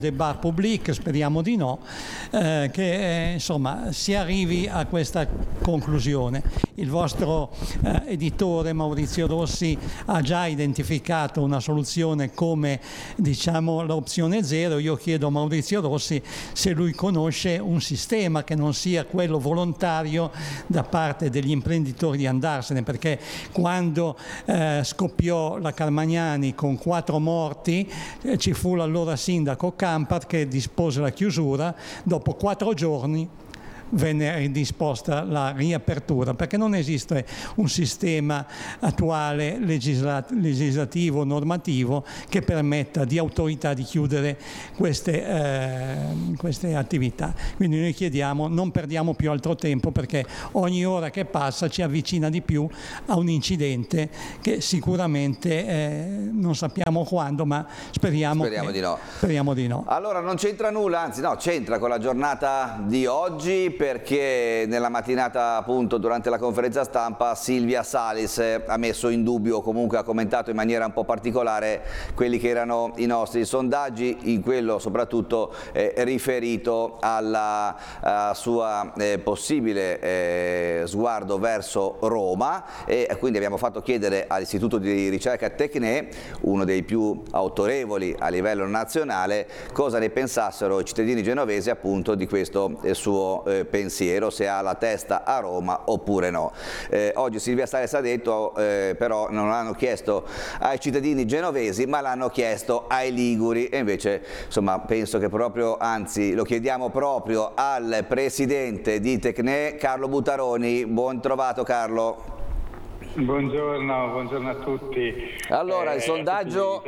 débat public, speriamo di no, che insomma si arrivi a questa conclusione. Il vostro editore Maurizio Rossi ha già identificato una soluzione come, diciamo, l'opzione zero. Io chiedo a Maurizio Rossi se lui conosce un sistema che non sia quello volontario da parte degli imprenditori di andarsene, perché quando scoppiò la Carmagnani con 4 morti ci fu l'allora sindaco Campart che dispose la chiusura. Dopo 4 giorni venne ridisposta la riapertura, perché non esiste un sistema attuale legislativo, normativo che permetta di autorità di chiudere queste attività. Quindi noi chiediamo, non perdiamo più altro tempo, perché ogni ora che passa ci avvicina di più a un incidente che sicuramente non sappiamo quando, ma speriamo di no. Allora non c'entra nulla, anzi no, c'entra con la giornata di oggi, perché nella mattinata, appunto, durante la conferenza stampa, Silvia Salis ha messo in dubbio, o comunque ha commentato in maniera un po' particolare quelli che erano i nostri sondaggi, in quello soprattutto riferito alla sua possibile sguardo verso Roma, e quindi abbiamo fatto chiedere all'Istituto di Ricerca Tecne, uno dei più autorevoli a livello nazionale, cosa ne pensassero i cittadini genovesi appunto di questo suo pensiero, se ha la testa a Roma oppure no. Oggi Silvia Salis ha detto però non l'hanno chiesto ai cittadini genovesi, ma l'hanno chiesto ai liguri, e invece insomma penso che proprio, anzi lo chiediamo proprio al presidente di Tecne, Carlo Butaroni. Buon trovato Carlo. Buongiorno a tutti. Allora il sondaggio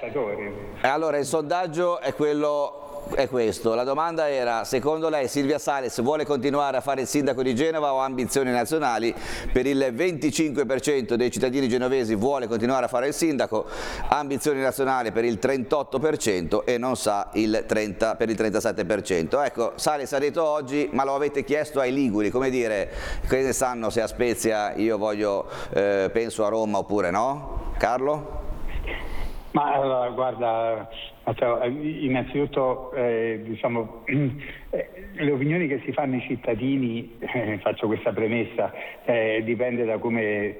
è questo. La domanda era: secondo lei Silvia Salis vuole continuare a fare il sindaco di Genova o ha ambizioni nazionali? Per il 25% dei cittadini genovesi vuole continuare a fare il sindaco, ambizioni nazionali per il 38% e non sa per il 37%. Ecco, Salis ha detto oggi, ma lo avete chiesto ai liguri, come dire, che ne sanno se a Spezia io voglio, penso a Roma oppure no? Carlo? Ma allora, guarda, innanzitutto diciamo, le opinioni che si fanno i cittadini, faccio questa premessa, dipende da come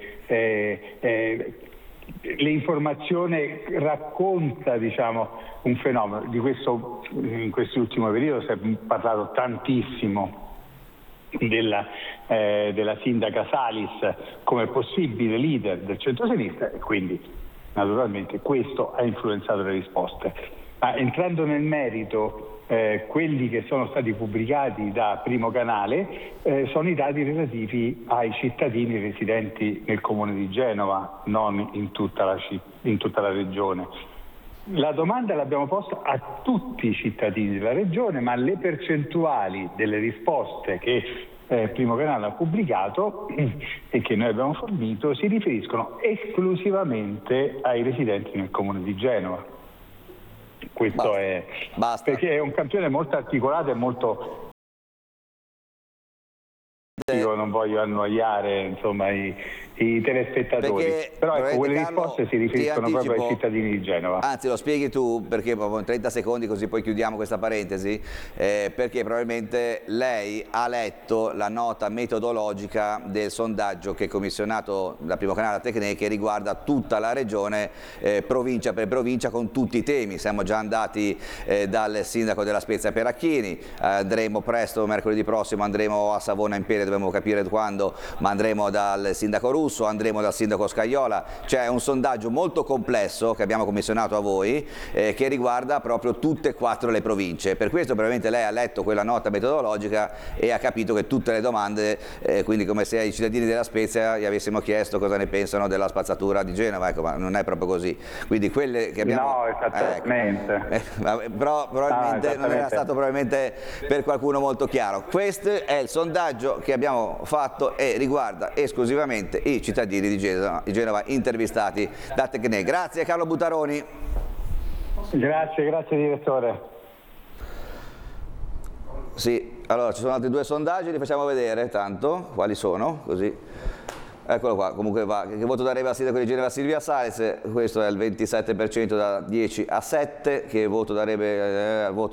l'informazione racconta, diciamo, un fenomeno. Di questo in quest'ultimo periodo si è parlato tantissimo della sindaca Salis come possibile leader del centro-sinistra, e quindi naturalmente questo ha influenzato le risposte. Ma entrando nel merito, quelli che sono stati pubblicati da Primo Canale sono i dati relativi ai cittadini residenti nel comune di Genova, non in tutta la regione. La domanda l'abbiamo posta a tutti i cittadini della regione, ma le percentuali delle risposte che Primo Canale ha pubblicato e che noi abbiamo fornito si riferiscono esclusivamente ai residenti nel comune di Genova. Questo basta. Perché è un campione molto articolato e molto... Io non voglio annoiare, insomma, i telespettatori, però ecco, quelle risposte si riferiscono proprio ai cittadini di Genova. Anzi, lo spieghi tu, perché proprio in 30 secondi così poi chiudiamo questa parentesi, perché probabilmente lei ha letto la nota metodologica del sondaggio che è commissionato da Primo Canale a Tecne, che riguarda tutta la regione, provincia per provincia, con tutti i temi. Siamo già andati dal sindaco della Spezia Peracchini, andremo presto, mercoledì prossimo andremo a Savona Imperia, dobbiamo capire quando, ma andremo dal sindaco Russo, andremo dal sindaco Scaiola. C'è un sondaggio molto complesso che abbiamo commissionato a voi, che riguarda proprio tutte e 4 le province. Per questo probabilmente lei ha letto quella nota metodologica e ha capito che tutte le domande, quindi come se ai cittadini della Spezia gli avessimo chiesto cosa ne pensano della spazzatura di Genova, ecco, ma non è proprio così. Quindi quelle che abbiamo... No, esattamente. Però probabilmente non era stato probabilmente per qualcuno molto chiaro. Questo è il sondaggio che abbiamo fatto e riguarda esclusivamente i cittadini di Genova intervistati da Tecne. Grazie Carlo Butaroni. Grazie direttore. Sì, allora ci sono altri 2 sondaggi, li facciamo vedere tanto, quali sono, così. Eccolo qua, comunque va. Che voto darebbe al sindaco di Genova Silvia Salis? Questo è il 27% da 10 a 7. Che voto darebbe voto